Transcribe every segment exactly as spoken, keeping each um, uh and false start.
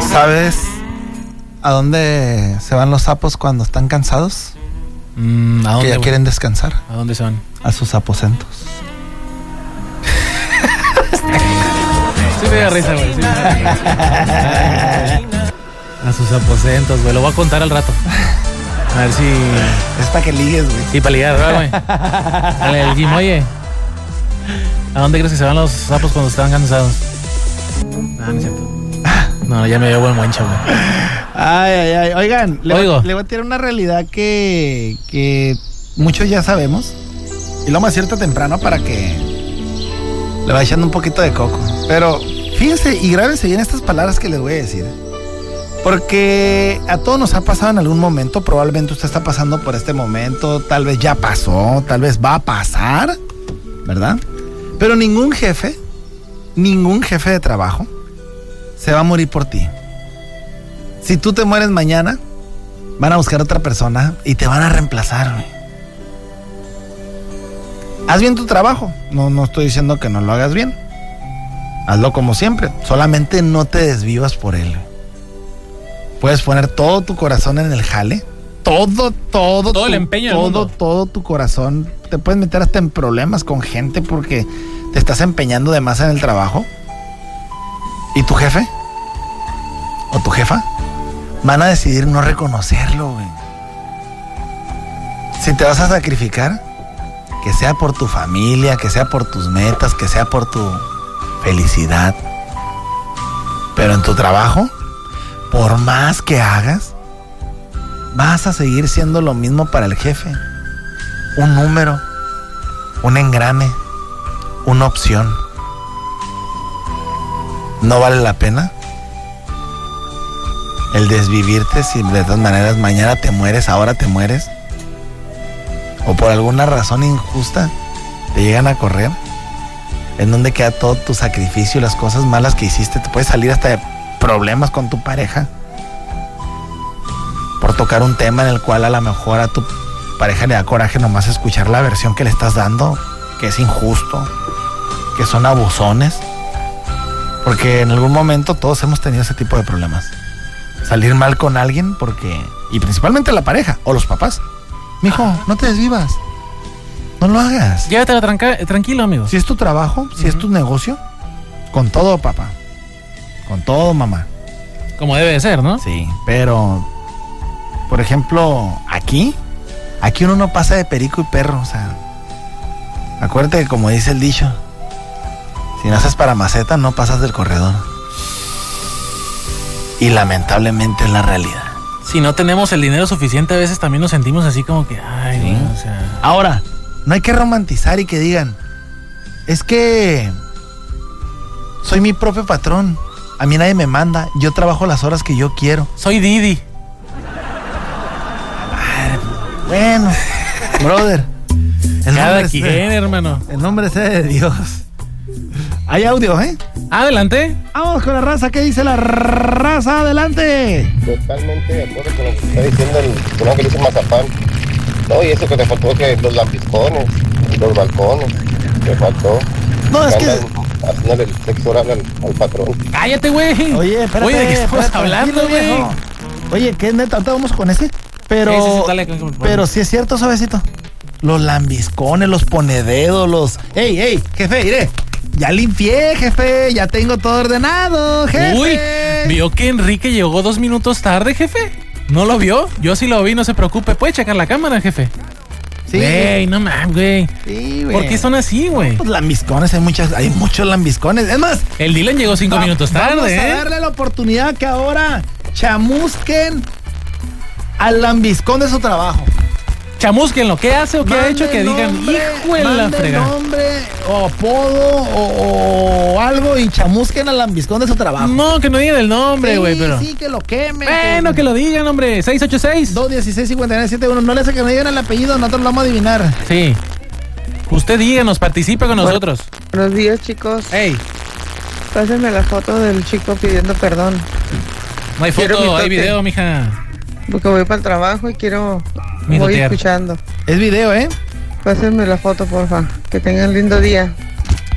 ¿Sabes a dónde se van los sapos cuando están cansados? Mm, ¿a dónde, que ya güey? quieren descansar. ¿A dónde se van? A sus aposentos. Sí me da risa, güey. Sí me da risa. A sus aposentos, güey. Lo voy a contar al rato. A ver si... Es para que ligues, güey. Sí, para ligar, ¿verdad, güey? Dale, el Jim, oye. ¿A dónde crees que se van los sapos cuando están cansados? No, no es cierto. No, ya me veo buen guancho, güey. Ay, ay, ay. Oigan, le Oigo. voy, le voy a tirar una realidad que, que muchos ya sabemos. Y lo vamos a decirte temprano para que le vaya echando un poquito de coco. Pero fíjense y grábense bien estas palabras que les voy a decir. Porque a todos nos ha pasado en algún momento. Probablemente usted está pasando por este momento. Tal vez ya pasó. Tal vez va a pasar. ¿Verdad? Pero ningún jefe, ningún jefe de trabajo se va a morir por ti. Si tú te mueres mañana, van a buscar a otra persona y te van a reemplazar, güey. Haz bien tu trabajo. No, no estoy diciendo que no lo hagas bien. Hazlo como siempre. Solamente no te desvivas por él. Puedes poner todo tu corazón en el jale. Todo, todo. Todo tu, el empeño del Todo, mundo. todo tu corazón. Te puedes meter hasta en problemas con gente porque te estás empeñando de más en el trabajo. ¿Y tu jefe? ¿O tu jefa? Van a decidir no reconocerlo, güey. Si te vas a sacrificar, que sea por tu familia, que sea por tus metas, que sea por tu felicidad. Pero en tu trabajo, por más que hagas, vas a seguir siendo lo mismo para el jefe. Un número, un engrane, una opción. ¿No vale la pena el desvivirte si de todas maneras mañana te mueres, ahora te mueres? ¿O por alguna razón injusta te llegan a correr? ¿En donde queda todo tu sacrificio y las cosas malas que hiciste? Te puedes salir hasta de problemas con tu pareja por tocar un tema en el cual a lo mejor a tu pareja le da coraje nomás escuchar la versión que le estás dando, que es injusto, que son abusones. Porque en algún momento todos hemos tenido ese tipo de problemas. Salir mal con alguien porque... Y principalmente la pareja o los papás. Mijo, ah. no te desvivas. No lo hagas. Llévatela tranca- tranquilo, amigo. Si es tu trabajo, si uh-huh. es tu negocio, con todo, papá. Con todo, mamá. Como debe de ser, ¿no? Sí, pero... Por ejemplo, aquí... Aquí uno no pasa de perico y perro, o sea... Acuérdate que como dice el dicho... Si no haces para maceta, no pasas del corredor. Y lamentablemente es la realidad. Si no tenemos el dinero suficiente, a veces también nos sentimos así como que... Ay, ¿sí? no, o sea... Ahora, no hay que romantizar y que digan... Es que... Soy mi propio patrón. A mí nadie me manda. Yo trabajo las horas que yo quiero. Soy Didi. Bueno, brother. El Cada quien, sea, hermano. El nombre sea de Dios. Hay audio, ¿eh? Adelante. Vamos con la raza. ¿Qué dice la raza? Adelante. Totalmente de acuerdo con lo que está diciendo el señor que dice Mazapán. No, y eso que te faltó, que los lambiscones, los balcones, te faltó. No, es que... Haciéndole el sexo oral al, al patrón. Cállate, güey. Oye, espérate. Oye, ¿de qué estamos espérate, hablando, güey? Oye, ¿qué neta? ¿Ahorita vamos con ese? Pero, sí, sí, sí, dale, dale, pero sí es cierto, suavecito. Los lambiscones, los ponededos, los... ¡Ey, ey, jefe, iré! Ya limpié, jefe, ya tengo todo ordenado, jefe. Uy, ¿vio que Enrique llegó dos minutos tarde, jefe? ¿No lo vio? Yo sí lo vi, no se preocupe. ¿Puede checar la cámara, jefe? Sí. Güey, no mames, güey. Sí, güey. ¿Por qué son así, güey? Pues lambiscones, hay muchas, hay muchos lambiscones. Es más, el Dylan llegó cinco va, minutos tarde, vamos ¿eh? a darle la oportunidad que ahora chamusquen al lambiscón de su trabajo. Chamusquenlo, ¿qué hace o qué mande ha hecho? Que nombre, digan, hijo de la frega. nombre o apodo o, o algo y chamusquen al lambiscón de su trabajo. No, que no digan el nombre, güey, sí, pero... Sí, que lo quemen. Bueno, que, que lo digan, hombre. seis ocho seis dos uno seis, cinco nueve siete uno. No le hace que me digan el apellido, nosotros lo vamos a adivinar. Sí. Usted díganos, participe con bueno, nosotros. Buenos días, chicos. Hey. Pásenme la foto del chico pidiendo perdón. No hay foto, hay video, mija. Porque voy para el trabajo y quiero... Mi voy totear. escuchando. Es video, ¿eh? Pásenme la foto, porfa. Que tengan lindo día.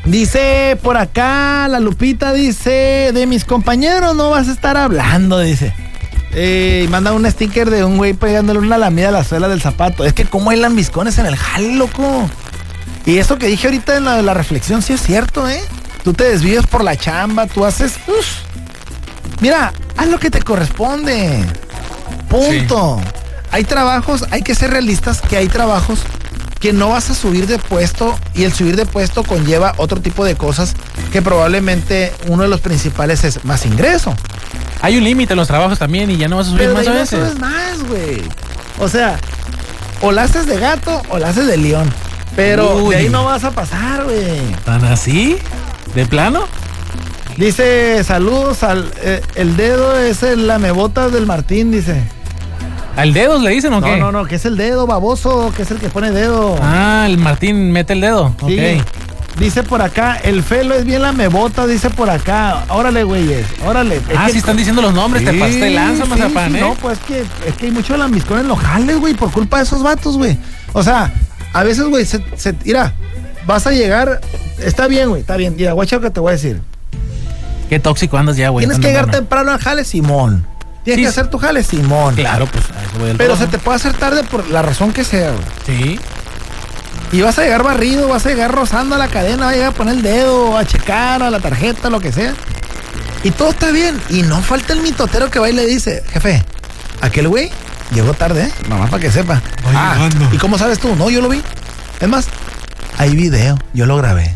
Dice por acá, la Lupita dice, de mis compañeros no vas a estar hablando, dice. Eh, y manda un sticker de un güey pegándole una lamida a la suela del zapato. Es que como hay lambiscones en el jale, loco. Y eso que dije ahorita en la, la reflexión sí es cierto, ¿eh? Tú te desvías por la chamba, tú haces... Uf, mira, haz lo que te corresponde. Punto. Sí. Hay trabajos, hay que ser realistas, que hay trabajos que no vas a subir de puesto, y el subir de puesto conlleva otro tipo de cosas que probablemente uno de los principales es más ingreso. Hay un límite en los trabajos también y ya no vas a subir. Pero más a veces. No subes más, güey. O sea, o la haces de gato o la haces de león. Pero Uy. de ahí no vas a pasar, güey. ¿Tan así? ¿De plano? Dice, saludos al... Eh, el dedo es el lamebotas del Martín, dice. ¿Al dedo le dicen o no, qué? No, no, no, que es el dedo, baboso, que es el que pone dedo. Ah, el Martín mete el dedo. Sí. Ok. Dice por acá, el Felo es bien lamebota, dice por acá. Órale, güeyes, órale. Ah, sí están diciendo los nombres, sí, te pasé lanza, sí, mazapán, sí, ¿eh? No, pues que, es que hay mucho lambiscón en los jales, güey, por culpa de esos vatos, güey. O sea, a veces, güey, se, se, mira, vas a llegar, está bien, güey, está bien. Mira, guacha, lo que te voy a decir. Qué tóxico andas ya, güey. Tienes que llegar temprano al jale, Simón. Tienes sí, que hacer tu jale, Simón. Claro, pues. Pero se te puede hacer tarde por la razón que sea, güey. Sí. Y vas a llegar barrido, vas a llegar rozando a la cadena, vas a llegar a poner el dedo, a checar, a la tarjeta, lo que sea. Y todo está bien. Y no falta el mitotero que va y le dice, jefe, aquel güey llegó tarde, ¿eh? Mamá, para que sepa. Ah, ¿y cómo sabes tú? No, yo lo vi. Es más, hay video, yo lo grabé.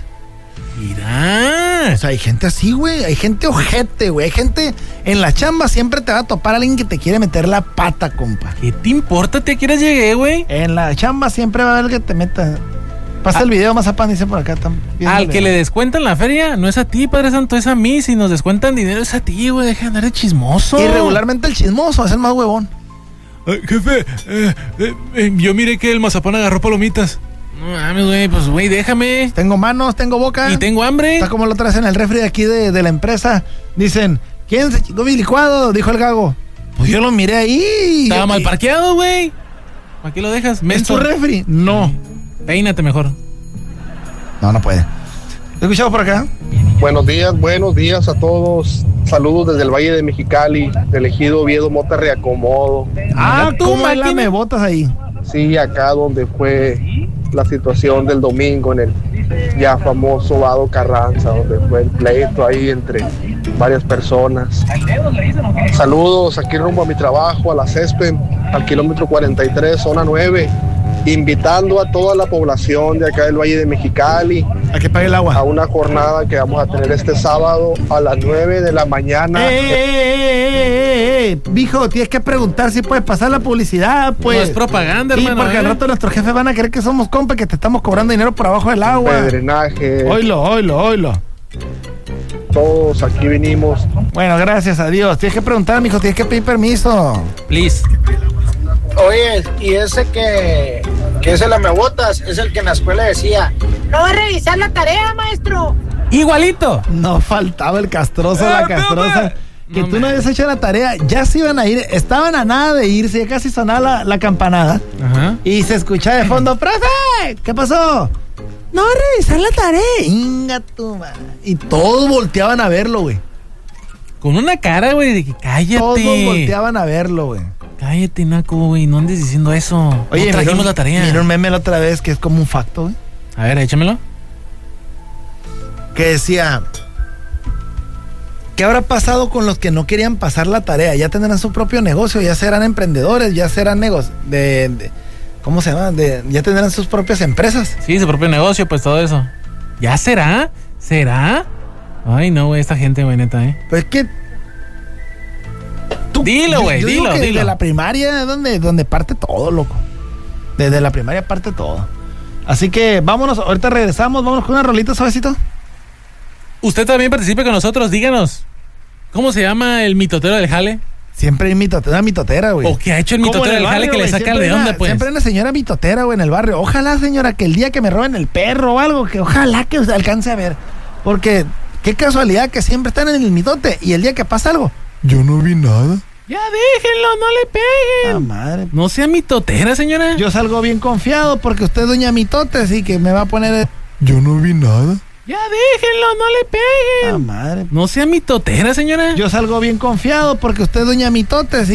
Mira. O sea, hay gente así, güey. Hay gente ojete, güey. Hay gente en la chamba, siempre te va a topar a alguien que te quiere meter la pata, compa. ¿Qué te importa? ¿Te quieres llegué, güey? En la chamba siempre va a haber que te meta. Pasa ah. el video, mazapán, dice por acá también. Al que le descuentan la feria, no es a ti, Padre Santo, es a mí. Si nos descuentan dinero, es a ti, güey. Deja de andar de chismoso. Y regularmente el chismoso es el más huevón. Ay, jefe, eh, eh, eh, yo miré que el mazapán agarró palomitas. No mames, güey, pues güey, déjame. Tengo manos, tengo boca. Y tengo hambre. Está como lo traes en el refri de aquí de, de la empresa. Dicen, ¿quién se chingó mi licuado? Dijo el gago. Pues yo lo miré ahí. Estaba yo, mal parqueado, güey. ¿Para qué lo dejas? ¿En tu refri? No. Peínate mejor. No, no puede. ¿Te escuchado por acá? Buenos días, buenos días a todos. Saludos desde el Valle de Mexicali, del ejido Oviedo Mota Reacomodo. Ah, tú, máquina, me botas ahí. Sí, acá donde fue la situación del domingo en el ya famoso Vado Carranza, donde fue el pleito ahí entre varias personas. Saludos aquí rumbo a mi trabajo, a la Césped, al kilómetro cuarenta y tres, zona nueve, invitando a toda la población de acá del Valle de Mexicali a que pague el agua, a una jornada que vamos a tener este sábado a las nueve de la mañana. ¡Eh, eh, eh, eh, eh! Mijo, tienes que preguntar si puedes pasar la publicidad, pues. No es propaganda, sí, hermano. Porque ¿eh? al rato nuestros jefes van a creer que somos compas, que te estamos cobrando dinero por abajo del agua. De drenaje. Oilo, oilo, oilo. Todos aquí vinimos. Bueno, gracias a Dios. Tienes que preguntar, mijo, tienes que pedir permiso. Please. Oye, y ese que, que es el lamebotas, es el que en la escuela decía, no va a revisar la tarea, maestro. Igualito. No faltaba el castroso, la castrosa. Que no, tú no habías hecho la tarea, ya se iban a ir, estaban a nada de irse, ya casi sonaba la, la campanada. Ajá. Y se escuchaba de fondo, ¡profe! ¿Qué pasó? No va a revisar la tarea. Inga tu madre. Y todos volteaban a verlo, güey. Con una cara, güey, de que cállate. Todos volteaban a verlo, güey. Cállate, naco, güey, no andes diciendo eso. Oye, no trajimos miró, la tarea. Mira un meme la otra vez que es como un facto, güey. A ver, échamelo. Que decía, ¿qué habrá pasado con los que no querían pasar la tarea? Ya tendrán su propio negocio, ya serán emprendedores, ya serán negocios de, de, ¿cómo se llama? De, ya tendrán sus propias empresas. Sí, su propio negocio, pues todo eso. ¿Ya será? ¿Será? Ay, no, güey, esta gente, güey, neta, ¿eh? Pues es que... Tú, dilo, güey, dilo, dilo, que dilo. Desde la primaria es donde, donde parte todo, loco. Desde la primaria parte todo. Así que vámonos, ahorita regresamos, vámonos con una rolita, suavecito. Usted también participe con nosotros, díganos. ¿Cómo se llama el mitotero del jale? Siempre hay mitotera, una mitotera, güey. ¿O qué ha hecho el mitotero del jale que le saca el de onda, pues? Siempre hay una señora mitotera, güey, en el barrio. Ojalá, señora, que el día que me roben el perro o algo, que ojalá que alcance a ver. Porque qué casualidad que siempre están en el mitote y el día que pasa algo, yo no vi nada. Ya déjenlo, no le peguen. Ah, madre. No sea mitotera, señora. Yo salgo bien confiado porque usted es doña mitote, así que me va a poner... Yo no vi nada. Ya déjenlo, no le peguen. Ah, madre. No sea mitotera, señora. Yo salgo bien confiado porque usted, doña Mitote,